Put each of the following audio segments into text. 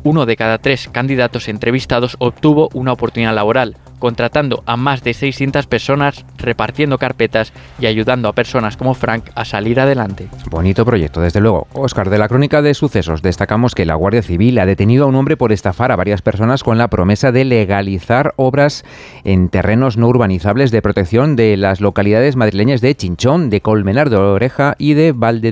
1 de cada 3 candidatos entrevistados obtuvo una oportunidad laboral, contratando a más de 600 personas, repartiendo carpetas y ayudando a personas como Frank a salir adelante. Bonito proyecto, desde luego. Óscar, de la crónica de sucesos destacamos que la Guardia Civil ha detenido a un hombre por estafar a varias personas con la promesa de legalizar obras en terrenos no urbanizables de protección de las localidades madrileñas de Chinchón, de Colmenar de Oreja y de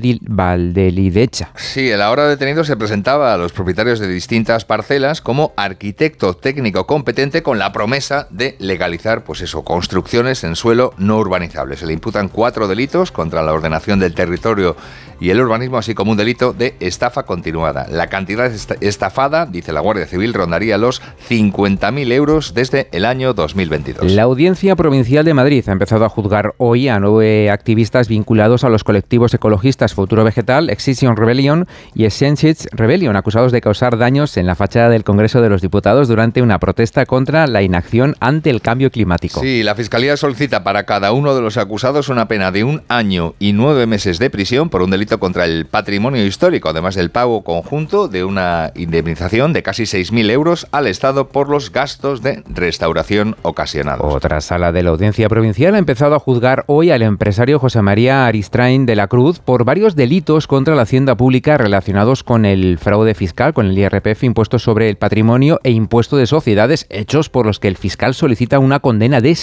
Valdelidecha. Sí, el ahora detenido se presentaba a los propietarios de distintas parcelas como arquitecto técnico competente con la promesa de legalizar, construcciones en suelo no urbanizable. Se le imputan 4 delitos contra la ordenación del territorio y el urbanismo, así como un delito de estafa continuada. La cantidad estafada, dice la Guardia Civil, rondaría los 50.000 euros desde el año 2022. La Audiencia Provincial de Madrid ha empezado a juzgar hoy a 9 activistas vinculados a los colectivos ecologistas Futuro Vegetal, Extinction Rebellion y Essentials Rebellion, acusados de causar daños en la fachada del Congreso de los Diputados durante una protesta contra la inacción ante el cambio climático. Sí, la Fiscalía solicita para cada uno de los acusados una pena de 1 año y 9 meses de prisión por un delito contra el patrimonio histórico, además del pago conjunto de una indemnización de casi 6.000 euros al Estado por los gastos de restauración ocasionados. Otra sala de la Audiencia Provincial ha empezado a juzgar hoy al empresario José María Aristrain de la Cruz por varios delitos contra la hacienda pública relacionados con el fraude fiscal, con el IRPF, impuesto sobre el patrimonio e impuesto de sociedades, hechos por los que el fiscal solicita una condena de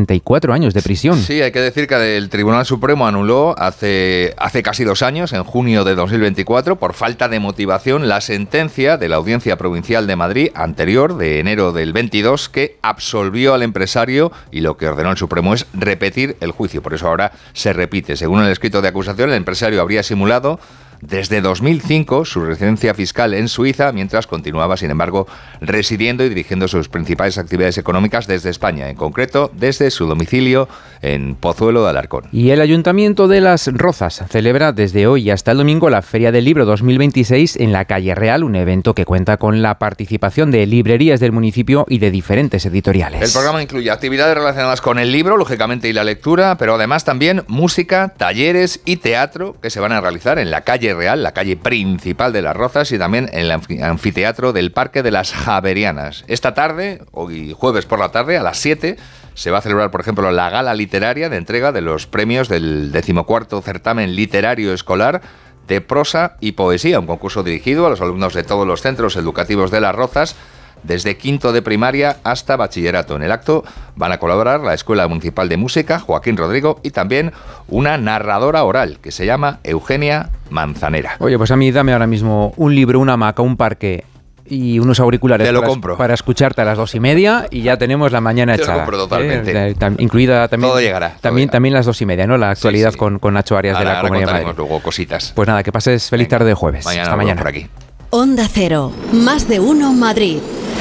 64 años de prisión. Sí, hay que decir que el Tribunal Supremo anuló hace casi 2 años, en junio de 2024, por falta de motivación, la sentencia de la Audiencia Provincial de Madrid anterior, de enero del 22, que absolvió al empresario, y lo que ordenó el Supremo es repetir el juicio. Por eso ahora se repite. Según el escrito de acusación, el empresario habría simulado desde 2005 su residencia fiscal en Suiza, mientras continuaba, sin embargo, residiendo y dirigiendo sus principales actividades económicas desde España, en concreto desde su domicilio en Pozuelo de Alarcón. Y el Ayuntamiento de Las Rozas celebra desde hoy hasta el domingo la Feria del Libro 2026 en la Calle Real, un evento que cuenta con la participación de librerías del municipio y de diferentes editoriales. El programa incluye actividades relacionadas con el libro, lógicamente, y la lectura, pero además también música, talleres y teatro que se van a realizar en la Calle Real, la calle principal de Las Rozas, y también en el anfiteatro del Parque de las Javerianas. Esta tarde, hoy jueves por la tarde, a las 7, se va a celebrar, por ejemplo, la gala literaria de entrega de los premios del 14º certamen literario escolar de prosa y poesía, un concurso dirigido a los alumnos de todos los centros educativos de Las Rozas, desde quinto de primaria hasta bachillerato. En el acto van a colaborar la Escuela Municipal de Música, Joaquín Rodrigo, y también una narradora oral que se llama Eugenia Manzanera. Oye, pues a mí dame ahora mismo un libro, una hamaca, un parque y unos auriculares para escucharte a las 2:30 y ya tenemos la mañana echada. Te lo compro totalmente. Incluida también. Todo llegará. También las 2:30, ¿no? La actualidad sí. Con Nacho Arias de la Comunidad de Madrid. Luego cositas. Pues nada, que pases feliz tarde de jueves. Hasta mañana. Por aquí. Onda Cero, más de uno Madrid.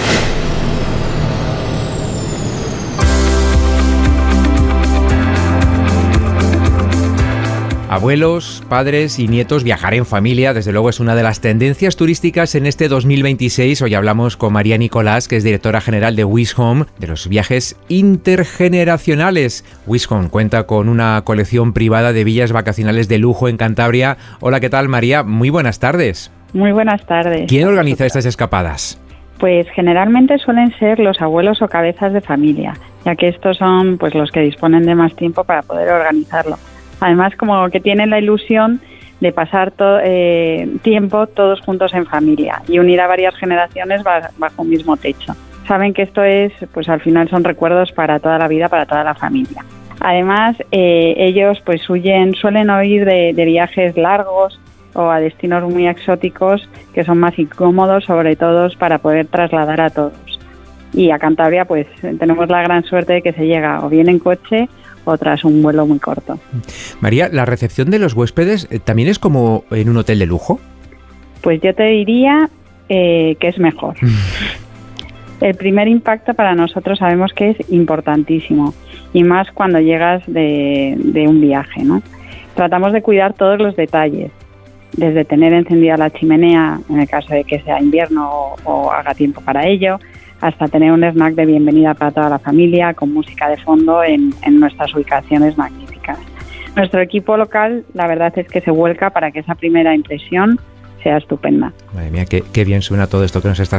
Abuelos, padres y nietos viajar en familia, desde luego es una de las tendencias turísticas en este 2026. Hoy hablamos con María Nicolás, que es directora general de Wisdom, de los viajes intergeneracionales. Wisdom cuenta con una colección privada de villas vacacionales de lujo en Cantabria. Hola, ¿qué tal, María? Muy buenas tardes. Muy buenas tardes. ¿Quién organiza estas escapadas? Pues generalmente suelen ser los abuelos o cabezas de familia, ya que estos son pues los que disponen de más tiempo para poder organizarlo. Además, como que tienen la ilusión de pasar tiempo todos juntos en familia y unir a varias generaciones bajo un mismo techo. Saben que esto es, pues al final son recuerdos para toda la vida, para toda la familia. Además, ellos pues suelen huir de viajes largos o a destinos muy exóticos que son más incómodos, sobre todo para poder trasladar a todos. Y a Cantabria pues tenemos la gran suerte de que se llega o bien en coche o tras un vuelo muy corto. María, ¿la recepción de los huéspedes también es como en un hotel de lujo? Pues yo te diría que es mejor. El primer impacto para nosotros sabemos que es importantísimo, y más cuando llegas de un viaje, ¿no? Tratamos de cuidar todos los detalles, desde tener encendida la chimenea en el caso de que sea invierno o haga tiempo para ello, hasta tener un snack de bienvenida para toda la familia con música de fondo en nuestras ubicaciones magníficas. Nuestro equipo local, la verdad es que se vuelca para que esa primera impresión sea estupenda. Madre mía, qué bien suena todo esto que nos estás